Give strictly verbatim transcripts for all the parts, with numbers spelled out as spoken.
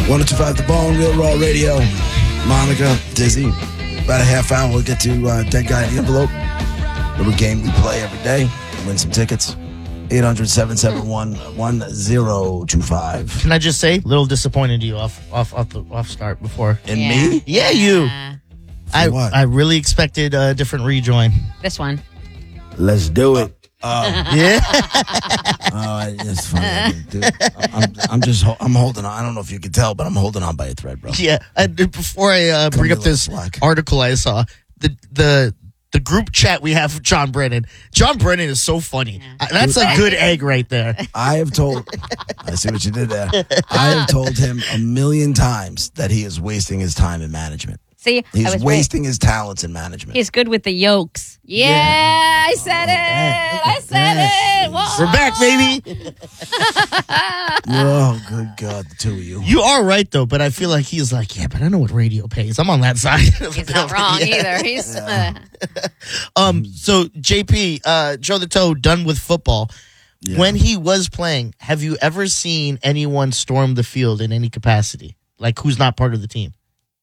one oh two point five The Bone, Real Raw Radio. Monica, Dizzy. About a half hour, we'll get to uh, Dead Guy in the Envelope. Little game we play every day. Win some tickets. eight hundred, seven seven one, one oh two five. Can I just say, a little disappointed in you off off off the off start before. In Yeah. me? Yeah, you. Yeah. I what? I really expected a different rejoin. This one. Let's do it. Oh, Yeah. oh, it's funny. Dude, I'm, I'm just, ho- I'm holding on. I don't know if you can tell, but I'm holding on by a thread, bro. Yeah. I, before I uh, Come bring to up the this slack. article I saw, the the the group chat we have with John Brennan. John Brennan is so funny. Uh, That's a good egg right there. I have told, I see what you did there. I have told him a million times that he is wasting his time in management. See, I He's was wasting his talents in management. right. He's good with the yolks. Yeah, Yeah. I said it. I said it. Whoa. We're back, baby. Oh, good God, the two of you. You are right though, but I feel like he's like, yeah, but I know what radio pays. I'm on that side. Of He's the not building. wrong Yeah. either. He's uh, Um. So J P, uh, Joe the Toe, done with football. Yeah. When he was playing, have you ever seen anyone storm the field in any capacity? Like who's not part of the team?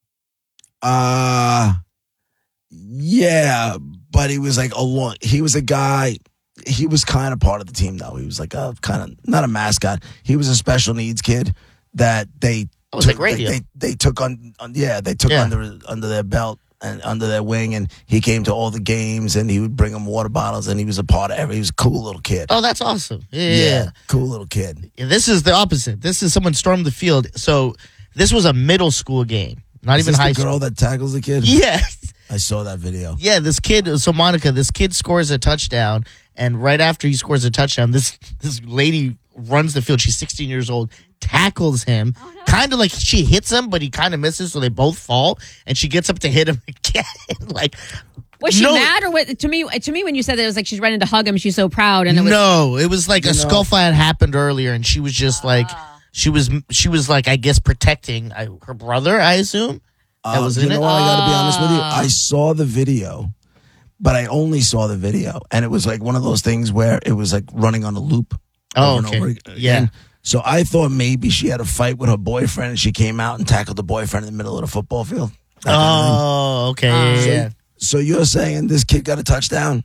Uh, yeah, but he was like a long, he was a guy, he was kind of part of the team though. He was like a kind of, not a mascot. He was a special needs kid that they, Oh, it's took, like radio. They, they, they took on, on, yeah, they took Yeah. under, under their belt and under their wing, and he came to all the games and he would bring them water bottles and he was a part of every, he was a cool little kid. Oh, that's awesome. Yeah. yeah. Cool little kid. Yeah, this is the opposite. This is someone stormed the field. So this was a middle school game, not Is even this high the girl school. that tackles the kid? Yeah. I saw that video. Yeah, this kid, so Monica, this kid scores a touchdown, and right after he scores a touchdown, this this lady runs the field. She's sixteen years old, tackles him, Oh, no. kind of like she hits him, but he kind of misses, so they both fall, and she gets up to hit him again. Like, was she No. mad or what? To me, to me, when you said that, it was like she's running to hug him. She's so proud, and it was no, it was like a know- scuffle had happened earlier, and she was just like, she was, she was like, I guess protecting I, her brother, I assume. That Uh, was you in know it? what? I got to be honest with you. Ah. I saw the video, but I only saw the video, and it was like one of those things where it was like running on a loop. Oh, over and okay. over again. Yeah. So I thought maybe she had a fight with her boyfriend, and she came out and tackled the boyfriend in the middle of the football field. That kind of thing. Oh, okay. Uh, yeah, yeah. So you're saying this kid got a touchdown,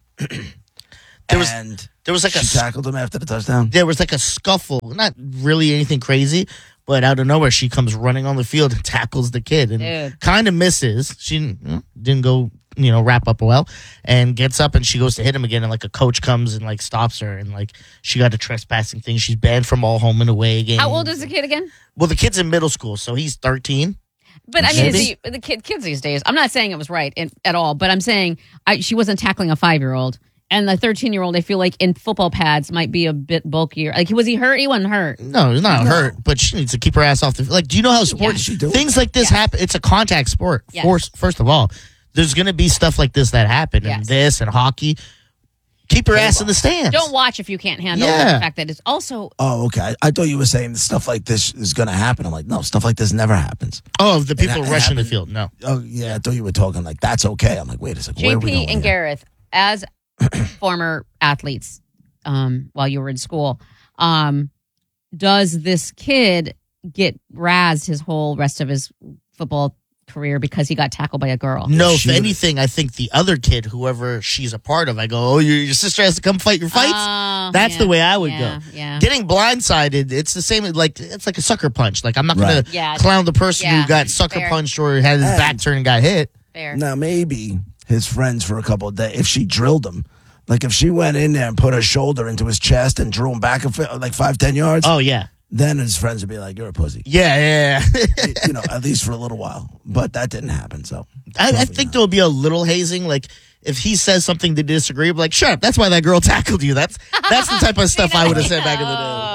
There was- and There was like she a s- tackled him after the touchdown? there was like a scuffle, not really anything crazy, but out of nowhere she comes running on the field and tackles the kid and Dude. kind of misses. She didn't, you know, didn't go, you know, wrap up well, and gets up and she goes to hit him again, and like a coach comes and like stops her, and like she got a trespassing thing. She's banned from all home and away games. how old is the kid again? Well, the kid's in middle school, so he's thirteen. But I mean, is Maybe. he, the kid, kids these days. I'm not saying it was right in, at all, but I'm saying I, she wasn't tackling a five year old, and the thirteen year old. I feel like in football pads might be a bit bulkier. Like, was he hurt? He wasn't hurt. No, he's not hurt, but she needs to keep her ass off the. Like, do you know how sports she doing? things like this Yes. happen? It's a contact sport. Yes. First, first of all, there's going to be stuff like this that happen, and Yes. this and hockey. Keep your ass in the stands. Don't watch if you can't handle Yeah. the fact that it's also Oh, okay. I, I thought you were saying that stuff like this is going to happen. I'm like, no, stuff like this never happens. Oh, the people it rushing the happened- field. No. Oh, yeah. I thought you were talking like that's okay. I'm like, wait a second. Where are we J P going and here? Gareth, as former athletes, um, while you were in school, um, does this kid get razzed his whole rest of his football career because he got tackled by a girl? No, if She would- anything, I think the other kid, whoever she's a part of, I go, oh, your, your sister has to come fight your fights? Oh, That's yeah, the way I would yeah, go. Yeah. Getting blindsided, it's the same, like, it's like a sucker punch. Like, I'm not going Right. to Yeah. clown the person Yeah. who got sucker Fair. punched or had his And- back turned and got hit. Fair. Now, maybe his friends for a couple of days, if she drilled him, like if she went in there and put her shoulder into his chest and drew him back a fi- like five, ten yards, Oh, yeah. then his friends would be like, you're a pussy. Yeah, yeah, yeah. You know, at least for a little while. But that didn't happen, so. I, I Probably think not. there'll be a little hazing. Like, if he says something to disagree, I'm like, shut up. That's why that girl tackled you. That's that's the type of stuff I would have said back in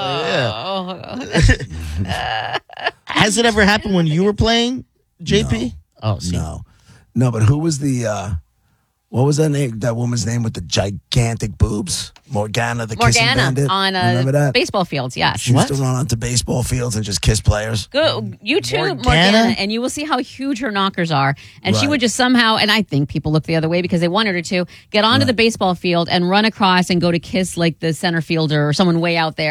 the day. Like, yeah. Oh. Has it ever happened when you were playing, J P? Oh, see. No. No, but who was the, uh, what was that name? That woman's name with the gigantic boobs? Morgana, the kissing Morgana bandit. on Remember uh, that? baseball fields, yes. She used What? to run onto baseball fields and just kiss players. Go YouTube Morgana? Morgana? and you will see how huge her knockers are. And she Right. would just somehow, and I think people look the other way because they wanted her to, get onto the baseball field and run across and go to kiss like the center fielder or someone way out there.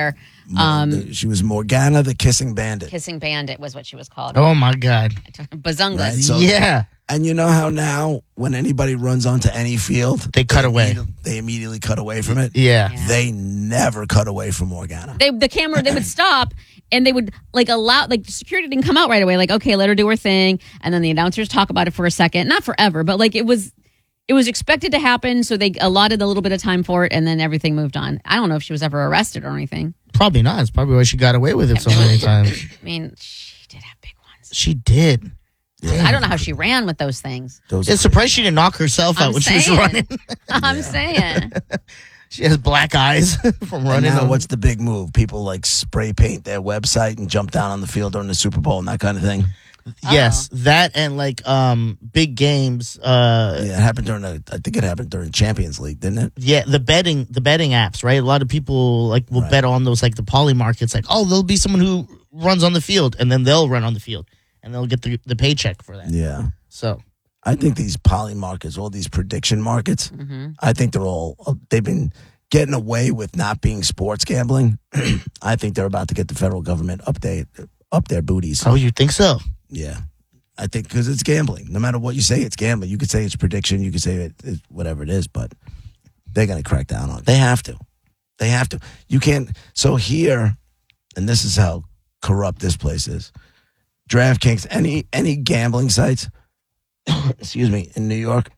Um, she was Morgana the Kissing Bandit. Kissing Bandit was what she was called. Oh my God. Bazungas. Right, so- Yeah. And you know how now when anybody runs onto any field, They cut away. immediately- They immediately cut away from it. Yeah. Yeah. They never cut away from Morgana. They, the camera, they would stop and they would like allow, like security didn't come out right away. Like, okay, let her do her thing. And then the announcers talk about it for a second. Not forever, but like it was, it was expected to happen. So they allotted a little bit of time for it and then everything moved on. I don't know if she was ever arrested or anything. Probably not. It's probably why she got away with it so many times. I mean, she did have big ones. She did. I don't know how she ran with those things. Those It's surprised she didn't knock herself out I'm when she was saying. running. I'm saying. She has black eyes from And running. now, on- what's the big move? People like spray paint their website and jump down on the field during the Super Bowl and that kind of thing. Yes, that and like um big games. Uh, Yeah, it happened during the. I think it happened during Champions League, didn't it? yeah, the betting, the betting apps, right? A lot of people like will Right. bet on those, like the poly markets. Like, oh, there'll be someone who runs on the field, and then they'll run on the field, and they'll get the the paycheck for that. Yeah. So I think these poly markets, all these prediction markets, Mm-hmm. I think they're all. They've been getting away with not being sports gambling. I think they're about to get the federal government up they up their booties. oh, you think so? Yeah. I think because it's gambling. No matter what you say, it's gambling. You could say it's prediction. You could say it, it whatever it is, but they're going to crack down on it. They have to. They have to. You can't. So here, and this is how corrupt this place is. DraftKings, any any gambling sites, excuse me, in New York,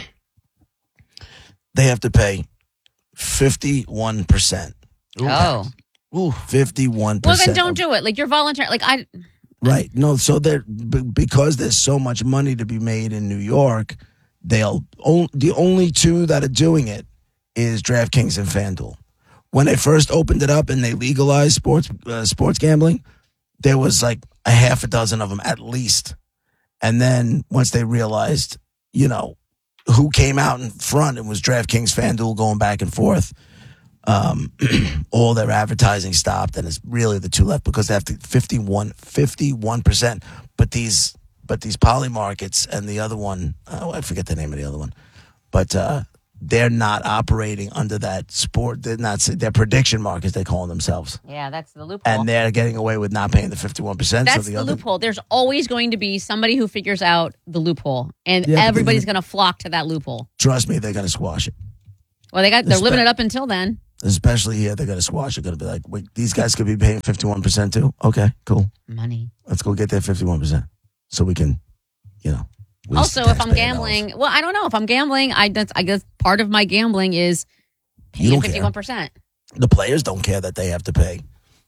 they have to pay fifty-one percent. Oh. Ooh, fifty-one Well, percent. then don't do it. Like you're voluntary. Like I, Right. No, so they're b- because there's so much money to be made in New York, they'll on, the only two that are doing it is DraftKings and FanDuel. When they first opened it up and they legalized sports uh, sports gambling, there was like a half a dozen of them at least. And then once they realized, you know, who came out in front, it was DraftKings, FanDuel going back and forth. Um, all their advertising stopped, and it's really the two left because they have to fifty-one percent. But these, but these poly markets and the other one, oh, I forget the name of the other one, but uh, they're not operating under that sport. They're not. They're prediction markets. They call themselves, yeah, that's the loophole. and they're getting away with not paying the fifty-one percent. That's so the, the other, loophole. There's always going to be somebody who figures out the loophole, and Yeah, but everybody's they're going to flock to that loophole. Trust me, they're going to squash it. Well, they got they're Espe- living it up until then. Especially here, they're going to squash it. Going to be like, wait, these guys could be paying fifty-one percent too. Okay, cool. Money. Let's go get that fifty-one percent so we can, you know. waste Also, if I'm taxpayer gambling, dollars. well, I don't know if I'm gambling. I that's I guess part of my gambling is You paying don't care. fifty-one percent. The players don't care that they have to pay.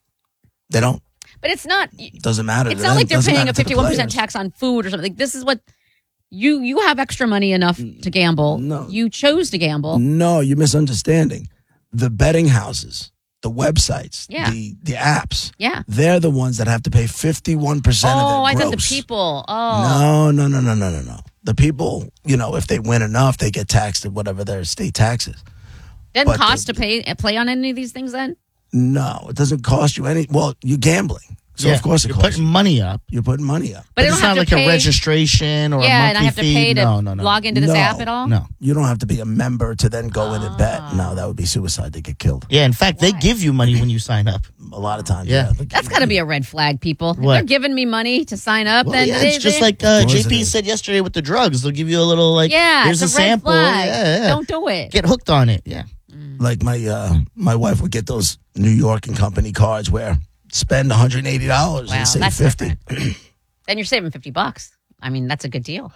They don't. But it's not. Doesn't matter. It's to not them. like they're Doesn't paying matter a to the fifty-one percent players. tax on food or something. Like, this is what you you have extra money enough to gamble. No. You chose to gamble. No, you're misunderstanding. The betting houses, the websites, Yeah. the the apps, Yeah. they're the ones that have to pay fifty-one percent of Oh, their I thought the gross. people. Oh, No, no, no, no, no, no, no. The people, you know, if they win enough, they get taxed at whatever their state taxes. doesn't but cost the- to pay play on any of these things. Then No, it doesn't cost you any. Well, you're gambling, so yeah, of course it you're costs. putting You. money up. You're putting money up. but, I it's don't have not to like pay. a registration or yeah, a and I monthly have to fee. pay to no, no, no. log into this No. app at all. No. You don't have to be a member to then go in and bet. Ah. No, that would be suicide. They get killed Yeah, in fact, they Why? give you money when you sign up. a lot of times. Yeah. Yeah, That's got to be a red flag, people. If What? they're giving me money to sign up, Well, then yeah, they, it's just they- like uh, Of course J it P is. said yesterday with the drugs. They'll give you a little like, yeah, here's it's a, a red sample. flag. Yeah, yeah. Don't do it. Get hooked on it. Yeah. like my uh, my wife would get those New York and Company cards where spend one hundred eighty dollars Wow, and save that's fifty. Then you're saving fifty bucks. I mean, that's a good deal.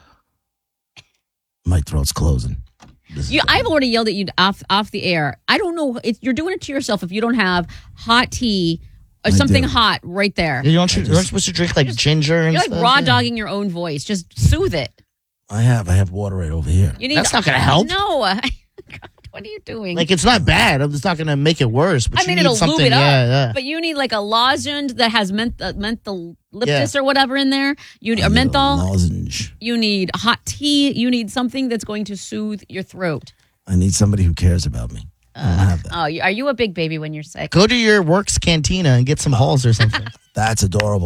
My throat's closing. This is You, bad. I've already yelled at you off off the air. I don't know. It, you're doing it to yourself if you don't have hot tea or I something do. hot right there. You don't, you just- aren't supposed to drink like ginger and You're like stuff. raw Yeah. dogging your own voice. Just soothe it. I have I have water right over here. You need. That's not gonna help. No. God, what are you doing? Like it's not bad. It's not going to make it worse. But I you mean, need it'll lube something. it up. Yeah, yeah. But you need like a lozenge that has ment- uh, menthol Yeah. or whatever in there. You I or need a menthol. lozenge. You need hot tea. You need something that's going to soothe your throat. I need somebody who cares about me. I don't have that. Oh, you- are you a big baby when you're sick? Go to your works cantina and get some halls or something. That's adorable.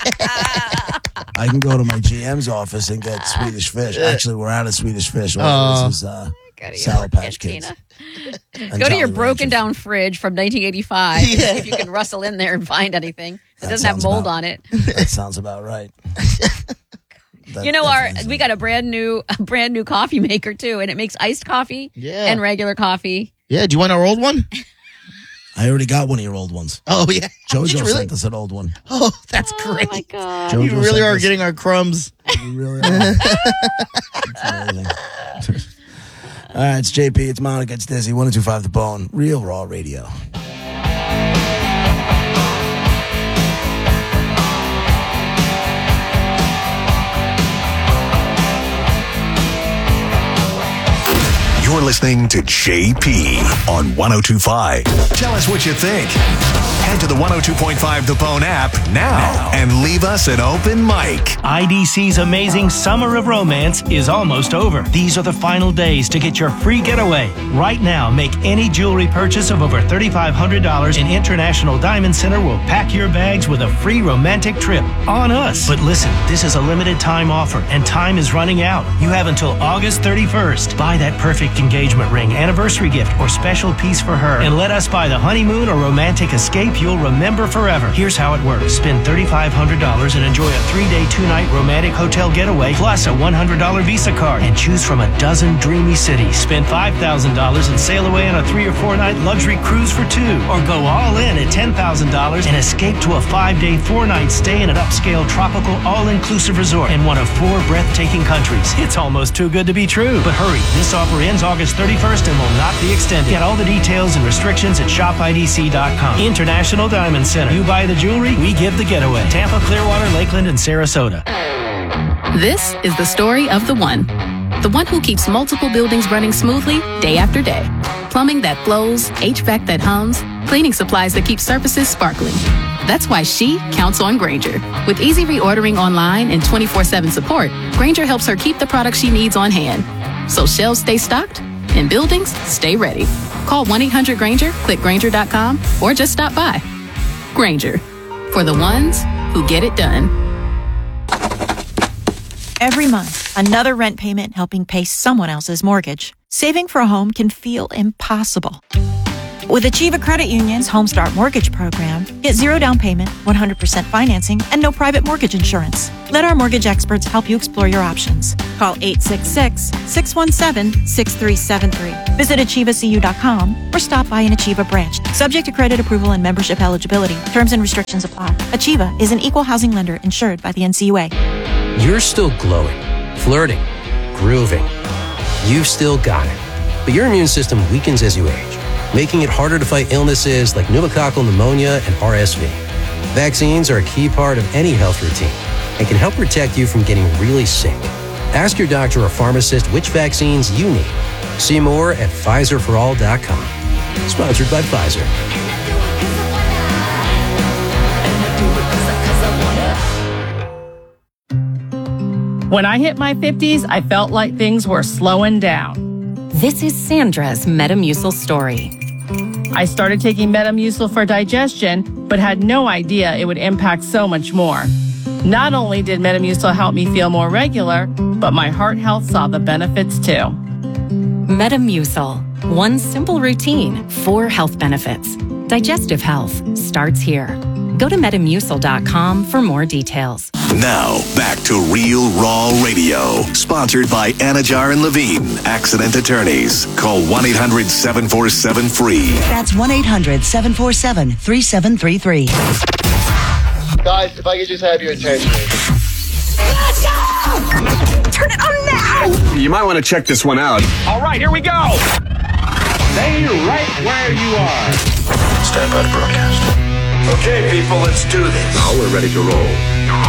I can go to my G M's office and get Swedish fish. Actually, we're out of Swedish fish. All Oh. this is uh, Go to your Sour work Patch Kids. cantina. Go to your broken down fridge from nineteen eighty-five and see if you can rustle in there and find anything that, that doesn't have mold about, on it. That sounds about right. That, you know, our we got a brand new a brand new coffee maker too, and it makes iced coffee yeah. and regular coffee. Yeah, do you want our old one? I already got one of your old ones. Oh, yeah. Jojo really? sent us an old one. Oh, that's oh, great. Oh, my God. Jojo you really are us. getting our crumbs. You really are. It's amazing. All right, it's J P, it's Monica, it's Dizzy, one oh two point five The Bone, Real Raw Radio. You're listening to J P on one oh two point five. Tell us what you think. Head to the one oh two point five The Bone app now and leave us an open mic. I D C's amazing Summer of Romance is almost over. These are the final days to get your free getaway. Right now, make any jewelry purchase of over three thousand five hundred dollars in International Diamond Center will pack your bags with a free romantic trip on us. But listen, this is a limited time offer and time is running out. You have until August thirty-first. Buy that perfect engagement ring, anniversary gift, or special piece for her, and let us buy the honeymoon or romantic escape you'll remember forever. Here's how it works. Spend three thousand five hundred dollars and enjoy a three-day, two-night romantic hotel getaway plus a one hundred dollars Visa card and choose from a dozen dreamy cities. Spend five thousand dollars and sail away on a three- or four-night luxury cruise for two. Or go all in at ten thousand dollars and escape to a five-day, four-night stay in an upscale, tropical, all-inclusive resort in one of four breathtaking countries. It's almost too good to be true. But hurry, this offer ends August thirty-first and will not be extended. Get all the details and restrictions at shop I D C dot com. International Diamond Center. You buy the jewelry, we give the getaway. Tampa, Clearwater, Lakeland, and Sarasota. This is the story of the one. The one who keeps multiple buildings running smoothly day after day. Plumbing that flows, H V A C that hums, cleaning supplies that keep surfaces sparkling. That's why she counts on Grainger. With easy reordering online and twenty-four seven support, Grainger helps her keep the products she needs on hand. So shelves stay stocked and buildings stay ready. Call one eight hundred Grainger, click Grainger dot com, or just stop by. Grainger, for the ones who get it done. Every month, another rent payment helping pay someone else's mortgage. Saving for a home can feel impossible. With Achieva Credit Union's Home Start Mortgage Program, get zero down payment, one hundred percent financing, and no private mortgage insurance. Let our mortgage experts help you explore your options. Call eight six six, six one seven, six three seven three. Visit Achieva C U dot com or stop by an Achieva branch. Subject to credit approval and membership eligibility. Terms and restrictions apply. Achieva is an equal housing lender insured by the N C U A. You're still glowing, flirting, grooving. You've still got it. But your immune system weakens as you age, making it harder to fight illnesses like pneumococcal pneumonia and R S V. Vaccines are a key part of any health routine and can help protect you from getting really sick. Ask your doctor or pharmacist which vaccines you need. See more at Pfizer for all dot com. Sponsored by Pfizer. When I hit my fifties, I felt like things were slowing down. This is Sandra's Metamucil story. I started taking Metamucil for digestion, but had no idea it would impact so much more. Not only did Metamucil help me feel more regular, but my heart health saw the benefits too. Metamucil. One simple routine, four health benefits. Digestive health starts here. Go to Metamucil dot com for more details. Now, back to Real Raw Radio. Sponsored by Anajar and Levine, Accident Attorneys. Call one eight hundred seven four seven free. That's one eight hundred seven four seven three seven three three. Guys, if I could just have your attention. Let's go! Turn it on now! You might want to check this one out. All right, here we go. Stay right where you are. Stand by to broadcast. Okay, people, let's do this. Now we're ready to roll.